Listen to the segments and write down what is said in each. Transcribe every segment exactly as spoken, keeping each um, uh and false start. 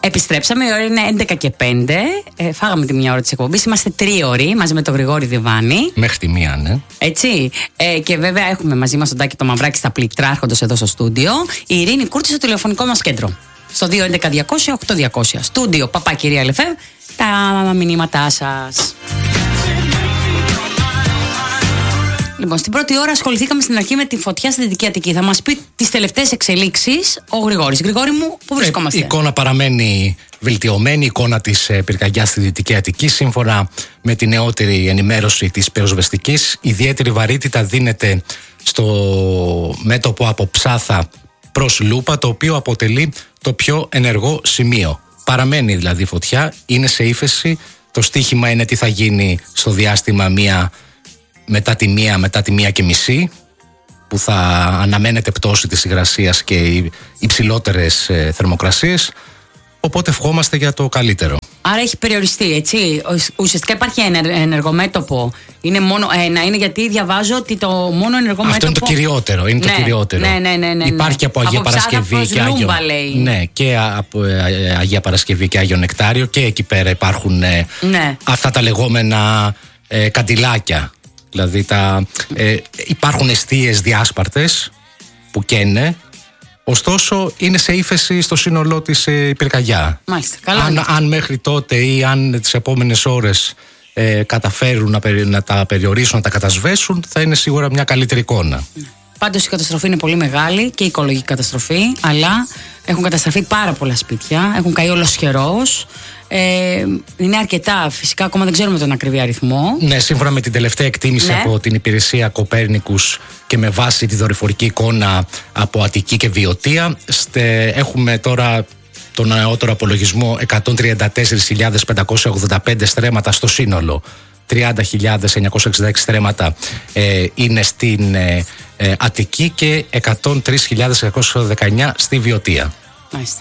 Επιστρέψαμε, η ώρα είναι έντεκα και πέντε. Ε, φάγαμε τη μία ώρα της εκπομπής. Είμαστε τρίωροι μαζί με τον Γρηγόρη Διβάνη. Μέχρι τη μία, ναι. Έτσι. Ε, και βέβαια έχουμε μαζί μας τον Τάκη το Μαυράκη στα πληκτράρχοντος εδώ στο στούντιο. Η Ειρήνη Κούρτη στο τηλεφωνικό μας κέντρο. Στο δύο έντεκα διακόσια οκτώ διακόσια. Στούντιο Παπά Κυρία Λεφέ. Τα μηνύματά σας. Λοιπόν, στην πρώτη ώρα ασχοληθήκαμε στην αρχή με τη φωτιά στη Δυτική Αττική. Θα μας πει τις τελευταίες εξελίξεις ο Γρηγόρης. Γρηγόρη μου, πού βρισκόμαστε? Ε, η εικόνα παραμένει βελτιωμένη, η εικόνα της ε, πυρκαγιάς στη Δυτική Αττική. Σύμφωνα με τη νεότερη ενημέρωση της πυροσβεστικής, ιδιαίτερη βαρύτητα δίνεται στο μέτωπο από Ψάθα προς Λούπα, το οποίο αποτελεί το πιο ενεργό σημείο. Παραμένει δηλαδή φωτιά, είναι σε ύφεση. Το στίχημα είναι τι θα γίνει στο διάστημα μία, μετά τη μία, μετά τη μία και μισή, που θα αναμένεται πτώση της υγρασίας και οι υψηλότερες ε, θερμοκρασίες. Οπότε ευχόμαστε για το καλύτερο. Άρα έχει περιοριστεί, έτσι. Ουσιαστικά υπάρχει ενεργό μέτωπο. Είναι μόνο ένα, είναι γιατί διαβάζω ότι το μόνο ενεργό μέτωπο. Αυτό είναι το κυριότερο. Είναι ναι, το κυριότερο. Ναι, ναι, ναι, ναι, υπάρχει από Αγία από Παρασκευή και Άγιο. Ναι, και από Αγία Παρασκευή και Άγιο Νεκτάριο. Και εκεί πέρα υπάρχουν ε, ναι. αυτά τα λεγόμενα ε, καντιλάκια. Δηλαδή τα, ε, υπάρχουν εστίες διάσπαρτες που καίνε. Ωστόσο είναι σε ύφεση στο σύνολό της ε, η πυρκαγιά. Μάλιστα, καλά. Αν, αν μέχρι τότε ή αν τις επόμενες ώρες ε, καταφέρουν να, περι, να τα περιορίσουν, να τα κατασβέσουν, θα είναι σίγουρα μια καλύτερη εικόνα. Πάντως η καταστροφή είναι πολύ μεγάλη και η οικολογική καταστροφή, αλλά έχουν καταστραφεί πάρα πολλά σπίτια, έχουν καεί ολοσχερός. Ε, είναι αρκετά, φυσικά ακόμα δεν ξέρουμε τον ακριβή αριθμό. Ναι, σύμφωνα με την τελευταία εκτίμηση ναι. από την υπηρεσία Κοπέρνικους και με βάση τη δορυφορική εικόνα από Αττική και Βιωτία, στε, έχουμε τώρα τον νεότερο απολογισμό εκατόν τριάντα τέσσερις χιλιάδες πεντακόσια ογδόντα πέντε στρέμματα στο σύνολο. τριάντα χιλιάδες εννιακόσια εξήντα έξι στρέμματα ε, είναι στην ε, ε, Αττική και εκατόν τρεις χιλιάδες εκατόν δεκαεννιά στη Βιωτία. Μάλιστα.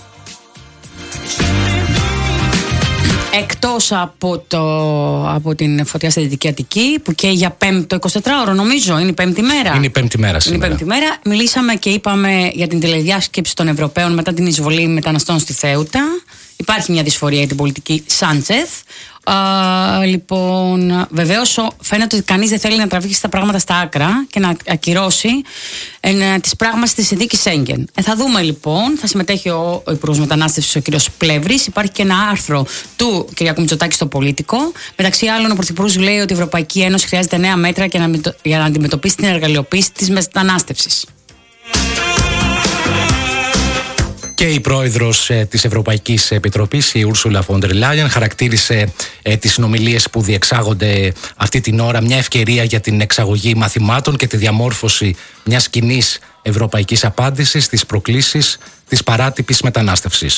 Εκτός από, το, από την φωτιά στη Δυτική Αττική, που και για πέμπτο εικοσιτετράωρο, νομίζω, είναι η πέμπτη μέρα. Είναι η πέμπτη μέρα σήμερα. Είναι η πέμπτη μέρα. Μιλήσαμε και είπαμε για την τηλεδιάσκεψη των Ευρωπαίων μετά την εισβολή μεταναστών στη Θέουτα. Υπάρχει μια δυσφορία για την πολιτική Σάντσεθ. Uh, λοιπόν, βεβαίως φαίνεται ότι κανείς δεν θέλει να τραβήξει τα πράγματα στα άκρα και να ακυρώσει ε, τις πράγματες της συνθήκης Σέγγεν. Ε, θα δούμε λοιπόν, θα συμμετέχει ο, ο Υπουργός Μετανάστευσης, ο κ. Πλεύρης. Υπάρχει και ένα άρθρο του κ. Μητσοτάκη στο Πολίτικο. Μεταξύ άλλων, ο Πρωθυπουργός λέει ότι η Ευρωπαϊκή Ένωση χρειάζεται νέα μέτρα για να, για να αντιμετωπίσει την εργαλειοποίηση της μετανάστευσης. Και η πρόεδρος ε, της Ευρωπαϊκής Επιτροπής, η Ούρσουλα Φόντερ Λάιεν, χαρακτήρισε ε, τις συνομιλίες που διεξάγονται αυτή την ώρα μια ευκαιρία για την εξαγωγή μαθημάτων και τη διαμόρφωση μιας κοινής ευρωπαϊκής απάντησης στις προκλήσεις της παράτυπης μετανάστευσης.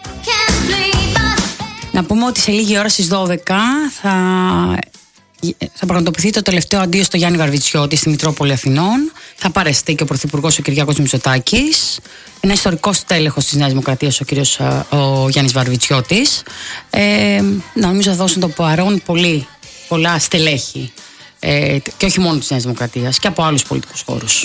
Να πούμε ότι σε λίγη ώρα στις δώδεκα θα... θα πραγματοποιηθεί το τελευταίο αντίο στο Γιάννη Βαρβιτσιώτη στη Μητρόπολη Αθηνών. Θα παρεστεί και ο Πρωθυπουργός ο Κυριάκος Μητσοτάκης. Είναι ιστορικός τέλεχος της Νέας Δημοκρατίας ο κύριος ο Γιάννης Βαρβιτσιώτης. Ε, νομίζω θα δώσουν το παρόν πολύ, πολλά στελέχη ε, και όχι μόνο της Νέας Δημοκρατίας και από άλλους πολιτικούς χώρους.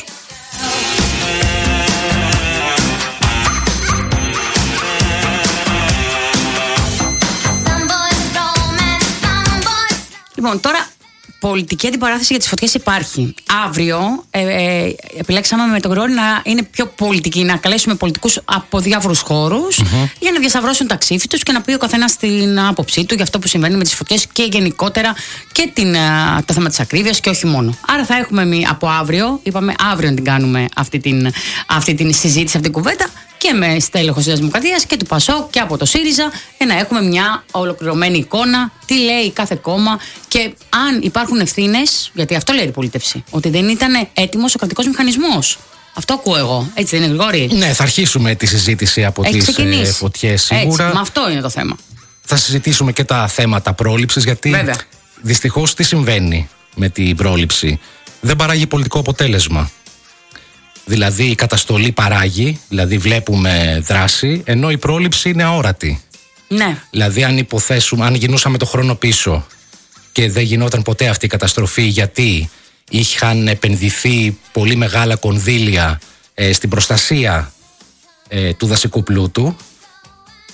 Λοιπόν, τώρα πολιτική αντιπαράθεση για τις φωτιές υπάρχει. Αύριο ε, ε, επιλέξαμε με τον Γρηγόρη να είναι πιο πολιτική, να καλέσουμε πολιτικούς από διάφορους χώρους mm-hmm. για να διασταυρώσουν τα ξύφη τους και να πει ο καθένας την άποψή του για αυτό που συμβαίνει με τις φωτιές και γενικότερα και την, το θέμα της ακρίβειας και όχι μόνο. Άρα θα έχουμε από αύριο, είπαμε αύριο να την κάνουμε αυτή την, αυτή την συζήτηση, αυτή την κουβέντα, και με στέλεχος της Δημοκρατίας και του ΠΑΣΟΚ και από το ΣΥΡΙΖΑ, για να έχουμε μια ολοκληρωμένη εικόνα, τι λέει κάθε κόμμα και αν υπάρχουν ευθύνες, γιατί αυτό λέει η πολίτευση, ότι δεν ήταν έτοιμος ο κρατικός μηχανισμός. Αυτό ακούω εγώ. Έτσι δεν είναι, Γρηγόρη? Ναι, θα αρχίσουμε τη συζήτηση από Έχει τις ε, φωτιές σίγουρα. Έτσι, μα αυτό είναι το θέμα. Θα συζητήσουμε και τα θέματα πρόληψης, γιατί Βέβαια. δυστυχώς τι συμβαίνει με την πρόληψη? Δεν παράγει πολιτικό αποτέλεσμα. Δηλαδή η καταστολή παράγει, δηλαδή βλέπουμε δράση, ενώ η πρόληψη είναι αόρατη. Ναι. Δηλαδή αν υποθέσουμε, αν γινούσαμε το χρόνο πίσω και δεν γινόταν ποτέ αυτή η καταστροφή, γιατί είχαν επενδυθεί πολύ μεγάλα κονδύλια ε, στην προστασία ε, του δασικού πλούτου,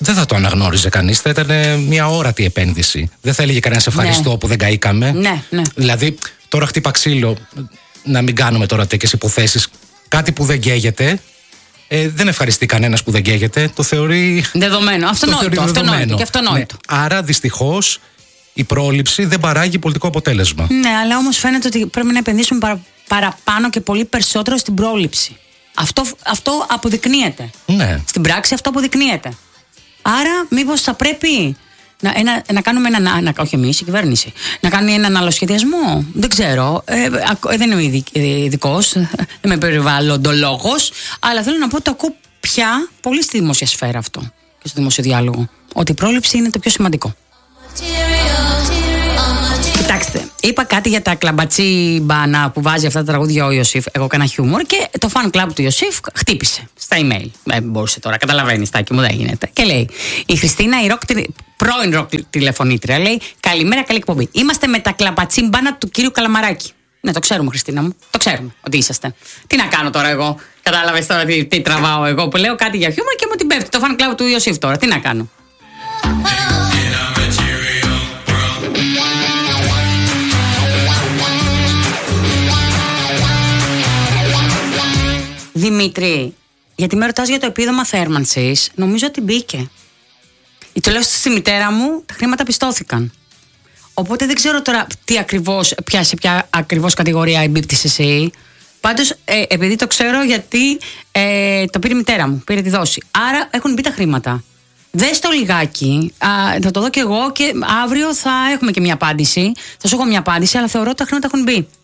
δεν θα το αναγνώριζε κανείς. Θα ήταν μια όρατη επένδυση. Δεν θα έλεγε κανένας ευχαριστώ ναι. που δεν καήκαμε. Ναι, ναι. Δηλαδή, τώρα χτύπα ξύλο, να μην κάνουμε τώρα τέτοιες υποθέσεις. Κάτι που δεν καίγεται. Ε, δεν ευχαριστεί κανένας που δεν καίγεται. Το θεωρεί. Δεδομένο. Αυτονόητο. Αυτονόητο και αυτονόητο. Ναι. Άρα, δυστυχώς, η πρόληψη δεν παράγει πολιτικό αποτέλεσμα. Ναι, αλλά όμως φαίνεται ότι πρέπει να επενδύσουμε παρα, παραπάνω και πολύ περισσότερο στην πρόληψη. Αυτό, αυτό αποδεικνύεται. Ναι. Στην πράξη αυτό αποδεικνύεται. Άρα, μήπως θα πρέπει να, ένα, να κάνουμε ένα. Να, όχι εμείς, η κυβέρνηση. Να κάνει έναν άλλο σχεδιασμό. Δεν ξέρω. Ε, ε, δεν είμαι ειδικός. Δεν είμαι περιβαλλοντολόγος. Αλλά θέλω να πω ότι το ακούω πια πολύ στη δημόσια σφαίρα αυτό. Και στο δημόσιο διάλογο. Ότι η πρόληψη είναι το πιο σημαντικό. Κοιτάξτε, είπα κάτι για τα κλαμπατσί μπάνα που βάζει αυτά τα τραγούδια ο Ιωσήφ. Εγώ έκανα χιούμορ και το fan club του Ιωσήφ χτύπησε στα email. Δεν μπορούσε τώρα, καταλαβαίνει, Τάκη μου, δεν γίνεται. Και λέει: η Χριστίνα, η ροκ, πρώην ροκ τηλεφωνήτρια, λέει: καλημέρα, καλή εκπομπή. Είμαστε με τα κλαμπατσί μπάνα του κύριου Καλαμαράκη. Ναι, το ξέρουμε, Χριστίνα μου. Το ξέρουμε ότι είσαστε. Τι να κάνω τώρα εγώ. Κατάλαβε τώρα τι, τι τραβάω εγώ που λέω κάτι για χιούμορ και μου την πέφτει το fan club του Ιωσήφ τώρα. Τι να κάνω. Δημήτρη, γιατί με ρωτάς για το επίδομα θέρμανσης, νομίζω ότι μπήκε. Τουλάχιστον στη μητέρα μου τα χρήματα πιστώθηκαν. Οπότε δεν ξέρω τώρα τι ακριβώς, ποια, σε ποια ακριβώς κατηγορία εμπίπτεις εσύ. Πάντως, ε, επειδή το ξέρω, γιατί ε, το πήρε η μητέρα μου, πήρε τη δόση. Άρα έχουν μπει τα χρήματα. Δες το λιγάκι, α, θα το δω κι εγώ και αύριο θα έχουμε και μια απάντηση. Θα σου έχω μια απάντηση, αλλά θεωρώ ότι τα χρήματα έχουν μπει.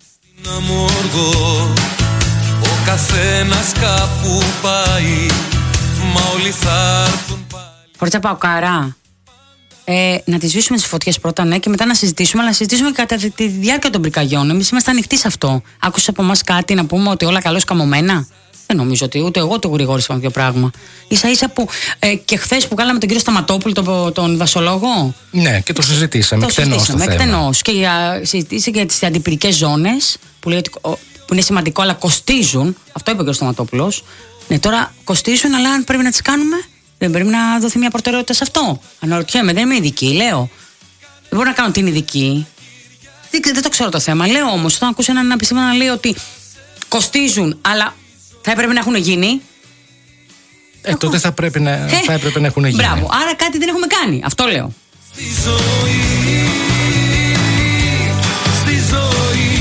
Ο καθένας κάπου πάει, μα όλοι θα έρθουν πάλι. Χωρίς να πάω καρά. Ε, να τις σβήσουμε τις φωτιές πρώτα, ναι, και μετά να συζητήσουμε, αλλά να συζητήσουμε και κατά τη διάρκεια των πυρκαγιών. Εμείς είμαστε ανοιχτοί σε αυτό. Άκουσες από εμάς κάτι να πούμε ότι όλα καλώς καμωμένα? Δεν νομίζω ότι ούτε εγώ το Γρηγόρη είπαμε πιο πράγμα. Ίσα ίσα που ε, και χθες που κάναμε τον κύριο Σταματόπουλο, τον, τον δασολόγο. Ναι, και το συζητήσαμε. Το συζητήσαμε εκτενώς. Και για, συζητήσαμε και τις αντιπυρικές ζώνες που, λέει ότι, που είναι σημαντικό, αλλά κοστίζουν. Αυτό είπε ο κ. Σταματόπουλος. Ναι, τώρα κοστίζουν, αλλά αν πρέπει να τις κάνουμε, δεν πρέπει να δοθεί μια προτεραιότητα σε αυτό. Αναρωτιέμαι, δεν είμαι ειδική, λέω. Δεν μπορώ να κάνω την ειδική. Δεν, δεν το ξέρω το θέμα. Λέω όμως, όταν ακούσει έναν επιστήμονα να λέει ότι κοστίζουν, αλλά θα έπρεπε να έχουν γίνει. Ε, τότε θα, πρέπει να, ε, θα έπρεπε να έχουν γίνει. Μπράβο, άρα κάτι δεν έχουμε κάνει. Αυτό λέω. Στη ζωή, στη ζωή.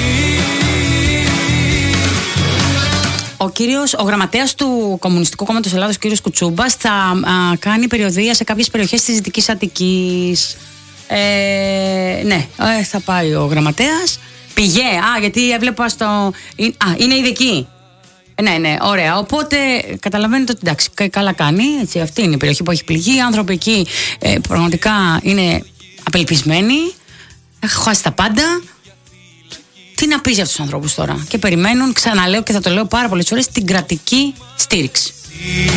Ο κύριος, ο γραμματέας του Κομμουνιστικού Κόμματος Ελλάδος, ο κύριος Κουτσούμπας, θα α, κάνει περιοδεία σε κάποιες περιοχές της Δυτικής Αττικής. Ε, ναι, ε, θα πάει ο γραμματέας. Πήγε, α, γιατί έβλεπα στο... Α, είναι ειδική. Ναι, ναι, ωραία. Οπότε καταλαβαίνετε ότι εντάξει, καλά κάνει. Έτσι, αυτή είναι η περιοχή που έχει πληγεί. Οι άνθρωποι εκεί ε, πραγματικά είναι απελπισμένοι. Έχουν χάσει τα πάντα. Τι να πεις για αυτούς τους ανθρώπους τώρα? Και περιμένουν, ξαναλέω και θα το λέω πάρα πολλές φορές, την κρατική στήριξη.